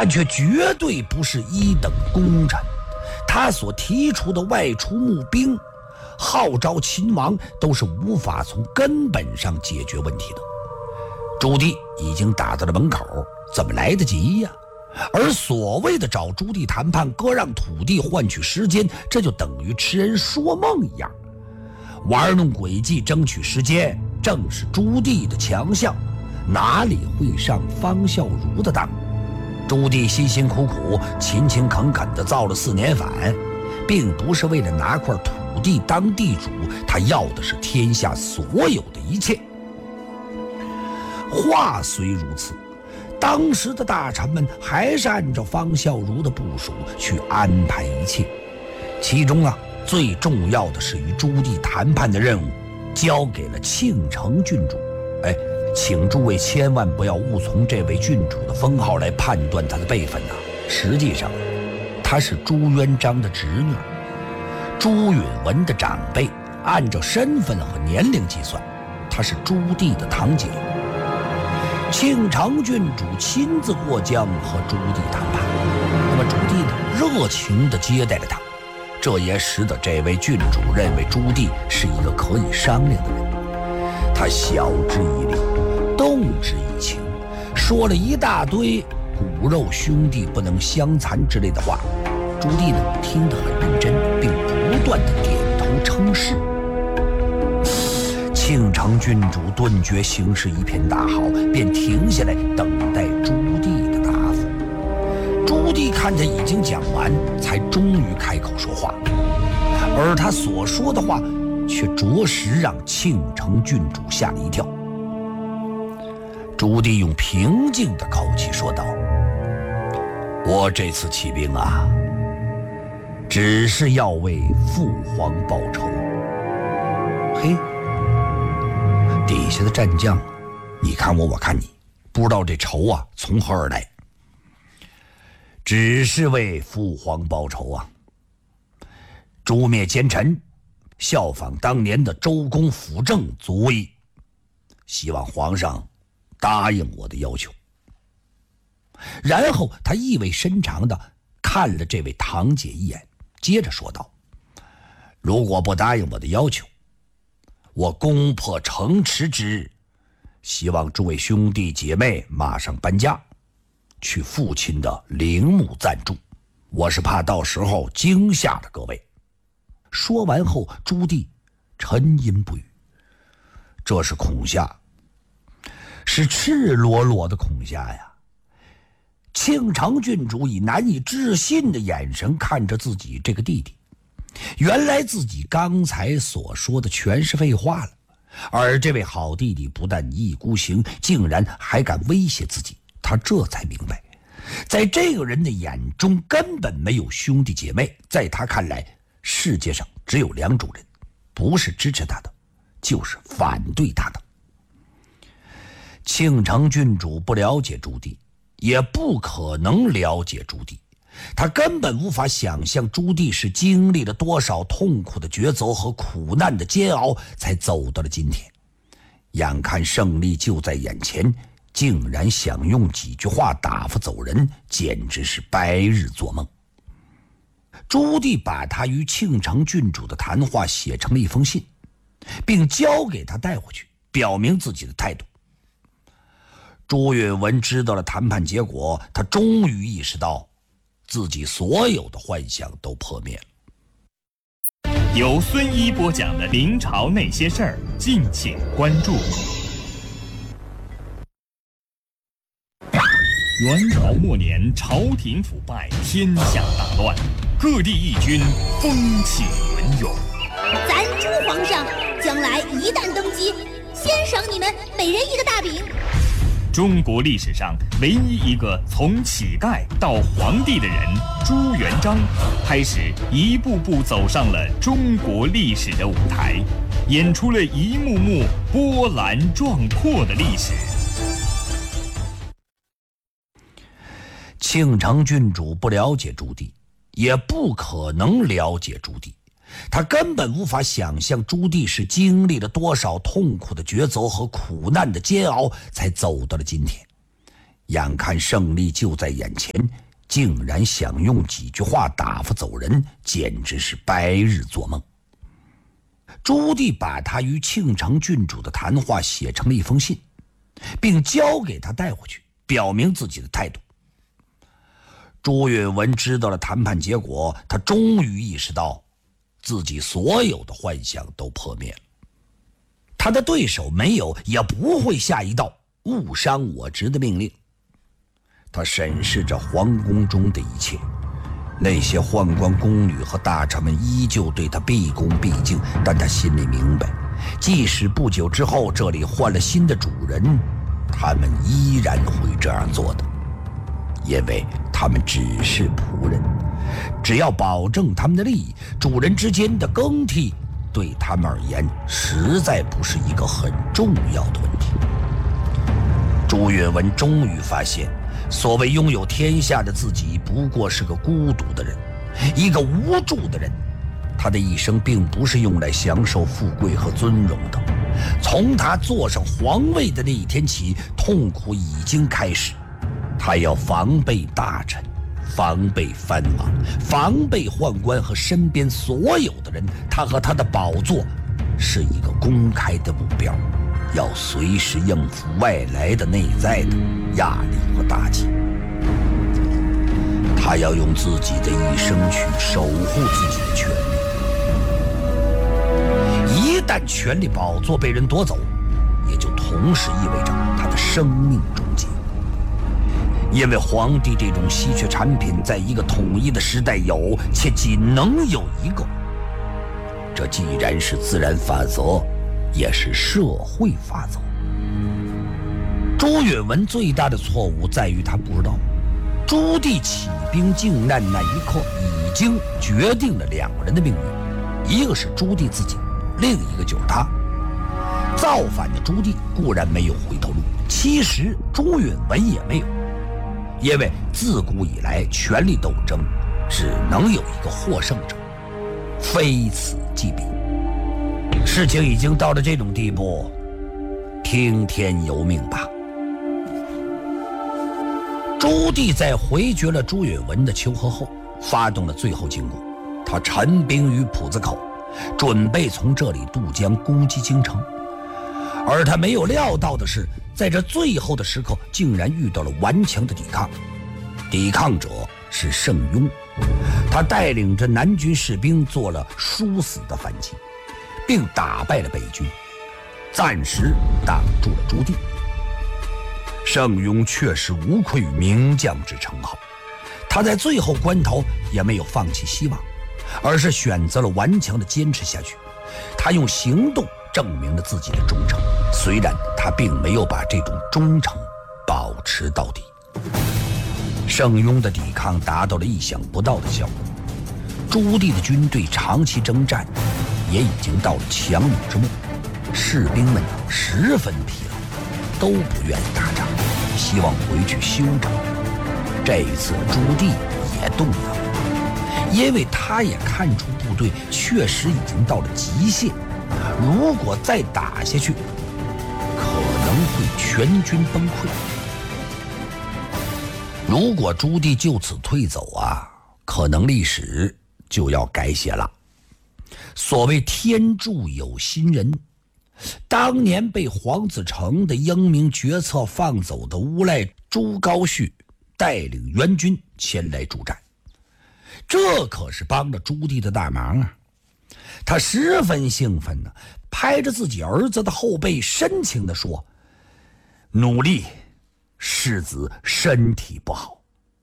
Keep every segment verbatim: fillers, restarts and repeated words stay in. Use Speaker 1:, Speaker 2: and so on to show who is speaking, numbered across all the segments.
Speaker 1: 但却绝对不是一等功臣。他所提出的外出募兵、号召秦王，都是无法从根本上解决问题的。朱棣已经打到了门口，怎么来得及呀？而所谓的找朱棣谈判，割让土地换取时间，这就等于痴人说梦一样。玩弄诡计争取时间，正是朱棣的强项，哪里会上方孝孺的当？朱棣辛辛苦苦、勤勤恳恳地造了四年反，并不是为了拿块土地当地主，他要的是天下所有的一切。话虽如此，当时的大臣们还是按照方孝孺的部署去安排一切，其中啊，最重要的是与朱棣谈判的任务交给了庆城郡主。哎，请诸位千万不要误从这位郡主的封号来判断她的辈分呐、啊。实际上，她是朱元璋的侄女，朱允文的长辈。按照身份和年龄计算，她是朱棣的堂姐。庆城郡主亲自过江和朱棣谈判，那么朱棣呢，热情地接待了他，这也使得这位郡主认为朱棣是一个可以商量的人。他晓之以理，动之以情，说了一大堆骨肉兄弟不能相残之类的话。朱棣呢，听得很认真，并不断地点头称是。庆城郡主顿觉形势一片大好，便停下来等待朱棣的答复。朱棣看着已经讲完，才终于开口说话，而他所说的话却着实让庆城郡主吓了一跳。朱棣用平静的口气说道：“我这次起兵啊，只是要为父皇报仇。”嘿，底下的战将，你看我，我看你，不知道这仇啊从何而来。只是为父皇报仇啊！诛灭奸臣，效仿当年的周公辅政足矣。希望皇上答应我的要求。然后他意味深长地看了这位堂姐一眼，接着说道：“如果不答应我的要求，我攻破城池之日，希望诸位兄弟姐妹马上搬家，去父亲的陵墓暂住。我是怕到时候惊吓了各位。”说完后，朱棣沉吟不语。这是恐吓，是赤裸裸的恐吓呀！庆城郡主以难以置信的眼神看着自己这个弟弟，原来自己刚才所说的全是废话了，而这位好弟弟不但一意孤行，竟然还敢威胁自己。他这才明白，在这个人的眼中根本没有兄弟姐妹，在他看来，世界上只有两种人，不是支持他的，就是反对他的。庆城郡主不了解朱棣，也不可能了解朱棣，他根本无法想象朱棣是经历了多少痛苦的抉择和苦难的煎熬，才走到了今天。眼看胜利就在眼前，竟然想用几句话打发走人，简直是白日做梦。朱棣把他与庆城郡主的谈话写成了一封信，并交给他带回去，表明自己的态度。朱允文知道了谈判结果，他终于意识到自己所有的幻想都破灭了。
Speaker 2: 由孙一播讲的明朝那些事儿，敬请关注。元朝末年，朝廷腐败，天下大乱，各地义军风起云涌。
Speaker 3: 咱朱皇上将来一旦登基，先赏你们每人一个大饼。
Speaker 2: 中国历史上唯一一个从乞丐到皇帝的人朱元璋，开始一步步走上了中国历史的舞台，演出了一幕幕波澜壮阔的历史。
Speaker 1: 庆城郡主不了解朱棣，也不可能了解朱棣，他根本无法想象朱棣是经历了多少痛苦的抉择和苦难的煎熬，才走到了今天。 眼看胜利就在眼前，竟然想用几句话打发走人，简直是白日做梦。朱棣把他与庆城郡主的谈话写成了一封信，并交给他带回去，表明自己的态度。朱允炆知道了谈判结果，他终于意识到自己所有的幻想都破灭了。他的对手没有也不会下一道误伤我职的命令。他审视着皇宫中的一切，那些宦官宫女和大臣们依旧对他毕恭毕敬，但他心里明白，即使不久之后这里换了新的主人，他们依然会这样做的，因为他们只是仆人，只要保证他们的利益，主人之间的更替对他们而言实在不是一个很重要的问题。朱允炆终于发现，所谓拥有天下的自己不过是个孤独的人，一个无助的人。他的一生并不是用来享受富贵和尊荣的，从他坐上皇位的那一天起，痛苦已经开始。他要防备大臣，防备藩王，防备宦官和身边所有的人。他和他的宝座是一个公开的目标，要随时应付外来的内在的压力和打击。他要用自己的一生去守护自己的权利。一旦权力宝座被人夺走，也就同时意味着他的生命终结。因为皇帝这种稀缺产品在一个统一的时代有，且仅能有一个。这既然是自然法则，也是社会法则。朱允炆最大的错误在于他不知道，朱棣起兵靖难那一刻已经决定了两个人的命运，一个是朱棣自己，另一个就是他。造反的朱棣固然没有回头路，其实朱允炆也没有。因为自古以来，权力斗争只能有一个获胜者，非此即彼。事情已经到了这种地步，听天由命吧。朱棣在回绝了朱允炆的求和后，发动了最后进攻。他陈兵于浦子口，准备从这里渡江攻击京城。而他没有料到的是，在这最后的时刻，竟然遇到了顽强的抵抗。抵抗者是盛庸，他带领着南军士兵做了殊死的反击，并打败了北军，暂时挡住了朱棣。盛庸确实无愧于名将之称号，他在最后关头也没有放弃希望，而是选择了顽强地坚持下去。他用行动证明了自己的忠诚，虽然他并没有把这种忠诚保持到底。盛庸的抵抗达到了意想不到的效果，朱棣的军队长期征战也已经到了强弩之末，士兵们十分疲劳，都不愿意打仗，希望回去休整。这一次朱棣也动摇了，因为他也看出部队确实已经到了极限，如果再打下去，可能会全军崩溃。如果朱棣就此退走啊，可能历史就要改写了。所谓天助有心人，当年被黄子成的英明决策放走的无赖朱高煦，带领援军前来助战，这可是帮了朱棣的大忙啊！他十分兴奋呢、啊，拍着自己儿子的后背，深情地说：“努力，世子身体不好。”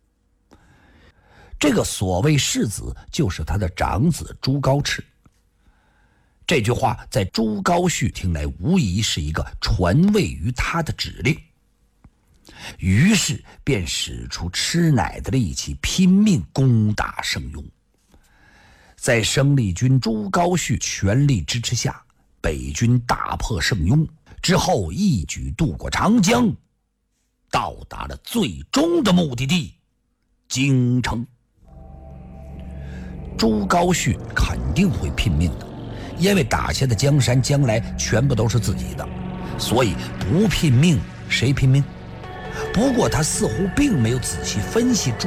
Speaker 1: 这个所谓世子，就是他的长子朱高炽。这句话在朱高煦听来，无疑是一个传位于他的指令。于是便使出吃奶的力气，拼命攻打盛庸。在生力军朱高煦全力支持下，北军大破盛庸之后，一举渡过长江，到达了最终的目的地京城。朱高煦肯定会拼命的，因为打下的江山将来全部都是自己的，所以不拼命谁拼命？ 不过他似乎并没有仔细分析